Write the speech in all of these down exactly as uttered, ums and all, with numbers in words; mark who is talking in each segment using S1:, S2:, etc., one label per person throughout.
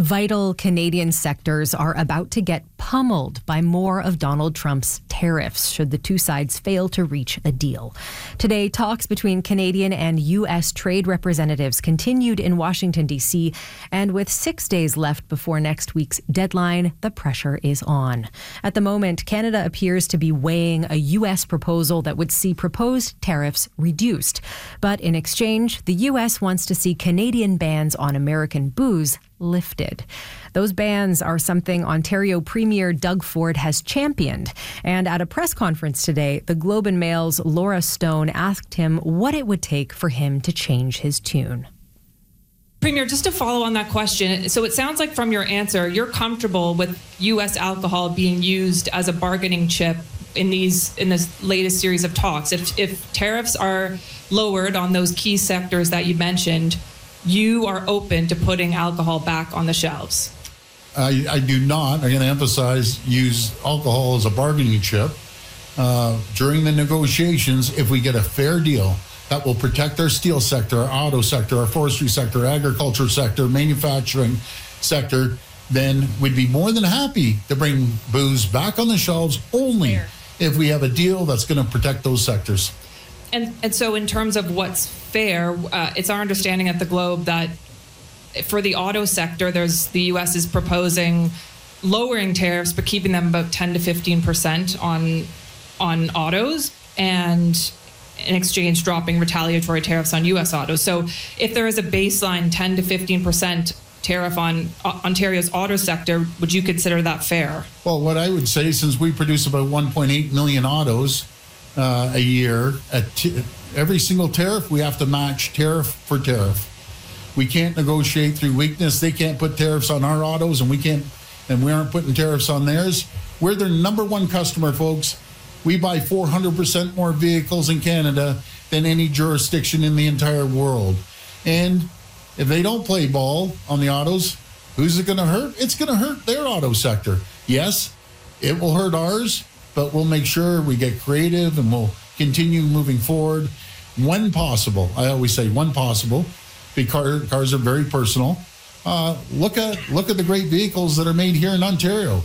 S1: Vital Canadian sectors are about to get pummeled by more of Donald Trump's tariffs should the two sides fail to reach a deal. Today, talks between Canadian and U S trade representatives continued in Washington, D C, and with six days left before next week's deadline, the pressure is on. At the moment, Canada appears to be weighing a U S proposal that would see proposed tariffs reduced. But in exchange, the U S wants to see Canadian bans on American booze lifted. Those bans are something Ontario Premier Doug Ford has championed. And at a press conference today, the Globe and Mail's Laura Stone asked him what it would take for him to change his tune.
S2: Premier, just to follow on that question, so it sounds like from your answer, you're comfortable with U S alcohol being used as a bargaining chip in these in this latest series of talks. If if tariffs are lowered on those key sectors that you mentioned, you are open to putting alcohol back on the shelves.
S3: I, I do not, I'm going to emphasize, use alcohol as a bargaining chip. Uh, during the negotiations, if we get a fair deal that will protect our steel sector, our auto sector, our forestry sector, agriculture sector, manufacturing sector, then we'd be more than happy to bring booze back on the shelves only fair. If we have a deal that's going to protect those sectors.
S2: And and so in terms of what's fair, uh, it's our understanding at the Globe that for the auto sector, there's the U S is proposing lowering tariffs, but keeping them about ten to fifteen percent on on autos, and in exchange dropping retaliatory tariffs on U S autos. So if there is a baseline ten to fifteen percent tariff on uh, Ontario's auto sector, would you consider that fair?
S3: Well, what I would say, since we produce about one point eight million autos uh, a year, at t- every single tariff, we have to match tariff for tariff. We can't negotiate through weakness. They can't put tariffs on our autos, and we can't, and we aren't putting tariffs on theirs. We're their number one customer, folks. We buy four hundred percent more vehicles in Canada than any jurisdiction in the entire world. And if they don't play ball on the autos, who's it going to hurt? It's going to hurt their auto sector. Yes, it will hurt ours, but we'll make sure we get creative and we'll continue moving forward when possible. I always say when possible, because cars are very personal. Uh, look at look at the great vehicles that are made here in Ontario.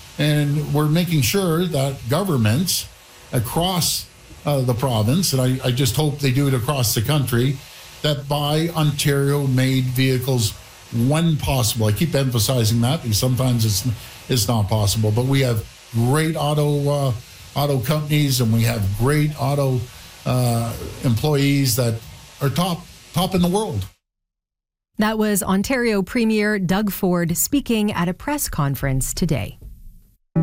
S3: And we're making sure that governments across uh, the province, and I, I just hope they do it across the country, that buy Ontario-made vehicles when possible. I keep emphasizing that because sometimes it's it's not possible. But we have great auto uh, auto companies, and we have great auto uh, employees that are top top in the world.
S1: That was Ontario Premier Doug Ford speaking at a press conference today.